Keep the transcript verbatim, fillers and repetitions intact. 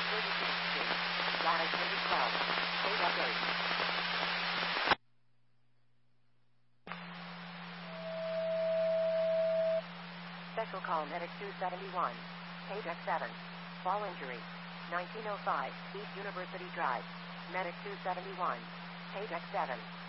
thirty-sixth Street. Ride number twelve. Page update. Special call medic two seventy-one. Page X seven. Fall injury. nineteen oh five, East University Drive. Medic two seventy-one. Page X seven.